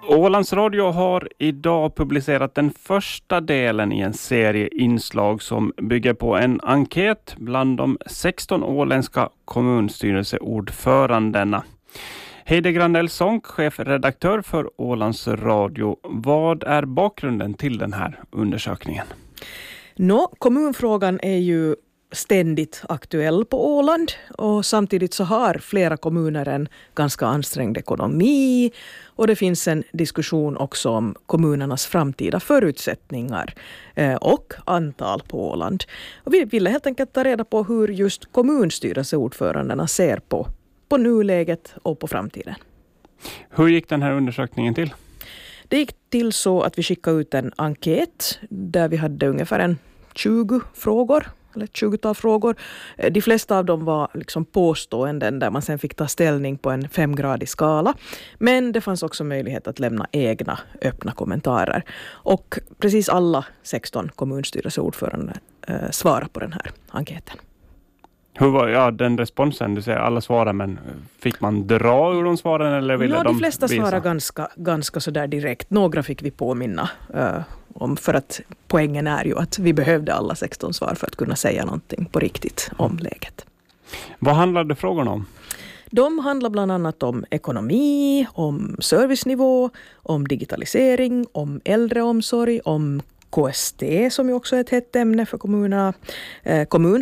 Ålands Radio har idag publicerat den första delen i en serie inslag som bygger på en enkät bland de 16 åländska kommunstyrelseordförandena. Heide Grandell Sonck, chefredaktör för Ålands Radio. Vad är bakgrunden till den här undersökningen? Kommunfrågan är ju ständigt aktuell på Åland och samtidigt så har flera kommuner en ganska ansträngd ekonomi och det finns en diskussion också om kommunernas framtida förutsättningar och antal på Åland. Och vi ville helt enkelt ta reda på hur just kommunstyrelseordförandena ser på nuläget och på framtiden. Hur gick den här undersökningen till? Det gick till så att vi skickade ut en enkät där vi hade ungefär 20 frågor. Eller 20-tal frågor. De flesta av dem var liksom påståenden där man sen fick ta ställning på en 5-gradig skala. Men det fanns också möjlighet att lämna egna öppna kommentarer. Och precis alla 16 kommunstyrelseordförande svarade på den här enkäten. Hur var den responsen? Du säger alla svarar, men fick man dra ur de svaren eller ville de de flesta visa? svarade ganska så där direkt. Några fick vi påminna om, för att poängen är ju att vi behövde alla 16 svar för att kunna säga någonting på riktigt om läget. Vad handlade frågorna om? De handlar bland annat om ekonomi, om servicenivå, om digitalisering, om äldreomsorg, om KST som ju också är ett hett ämne för kommunerna,